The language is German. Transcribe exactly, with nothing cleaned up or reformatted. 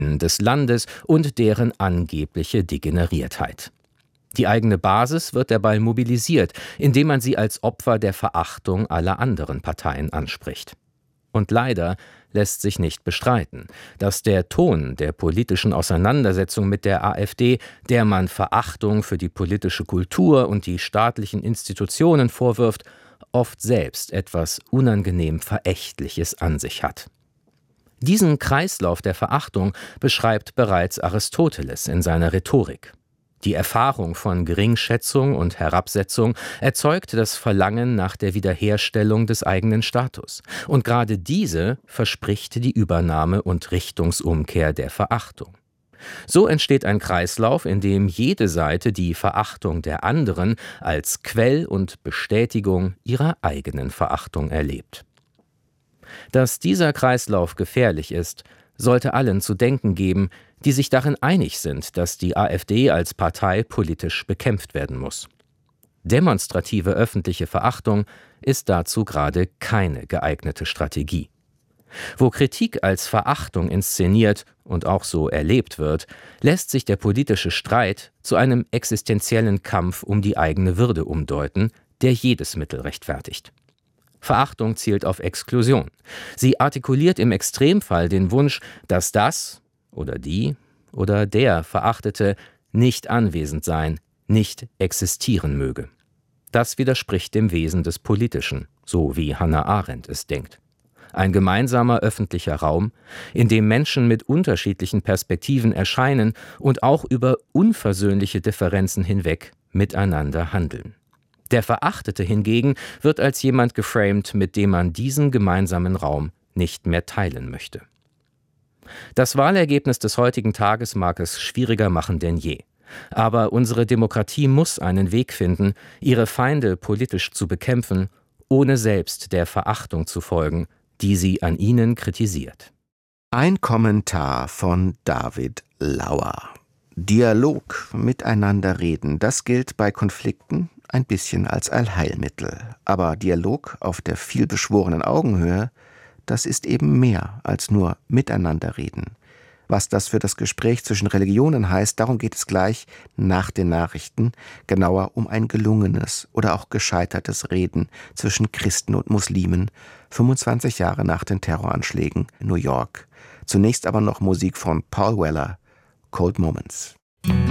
des Landes und deren angebliche Degeneriertheit. Die eigene Basis wird dabei mobilisiert, indem man sie als Opfer der Verachtung aller anderen Parteien anspricht. Und leider lässt sich nicht bestreiten, dass der Ton der politischen Auseinandersetzung mit der AfD, der man Verachtung für die politische Kultur und die staatlichen Institutionen vorwirft, oft selbst etwas unangenehm Verächtliches an sich hat. Diesen Kreislauf der Verachtung beschreibt bereits Aristoteles in seiner Rhetorik. Die Erfahrung von Geringschätzung und Herabsetzung erzeugt das Verlangen nach der Wiederherstellung des eigenen Status. Und gerade diese verspricht die Übernahme und Richtungsumkehr der Verachtung. So entsteht ein Kreislauf, in dem jede Seite die Verachtung der anderen als Quell und Bestätigung ihrer eigenen Verachtung erlebt. Dass dieser Kreislauf gefährlich ist, sollte allen zu denken geben, die sich darin einig sind, dass die AfD als Partei politisch bekämpft werden muss. Demonstrative öffentliche Verachtung ist dazu gerade keine geeignete Strategie. Wo Kritik als Verachtung inszeniert und auch so erlebt wird, lässt sich der politische Streit zu einem existenziellen Kampf um die eigene Würde umdeuten, der jedes Mittel rechtfertigt. Verachtung zielt auf Exklusion. Sie artikuliert im Extremfall den Wunsch, dass das oder die oder der Verachtete nicht anwesend sein, nicht existieren möge. Das widerspricht dem Wesen des Politischen, so wie Hannah Arendt es denkt. Ein gemeinsamer öffentlicher Raum, in dem Menschen mit unterschiedlichen Perspektiven erscheinen und auch über unversöhnliche Differenzen hinweg miteinander handeln. Der Verachtete hingegen wird als jemand geframed, mit dem man diesen gemeinsamen Raum nicht mehr teilen möchte. Das Wahlergebnis des heutigen Tages mag es schwieriger machen denn je. Aber unsere Demokratie muss einen Weg finden, ihre Feinde politisch zu bekämpfen, ohne selbst der Verachtung zu folgen, die sie an ihnen kritisiert. Ein Kommentar von David Lauer. Dialog, miteinander reden, das gilt bei Konflikten ein bisschen als Allheilmittel. Aber Dialog auf der vielbeschworenen Augenhöhe, das ist eben mehr als nur miteinander reden. Was das für das Gespräch zwischen Religionen heißt, darum geht es gleich nach den Nachrichten, genauer um ein gelungenes oder auch gescheitertes Reden zwischen Christen und Muslimen, fünfundzwanzig Jahre nach den Terroranschlägen in New York. Zunächst aber noch Musik von Paul Weller, Cold Moments.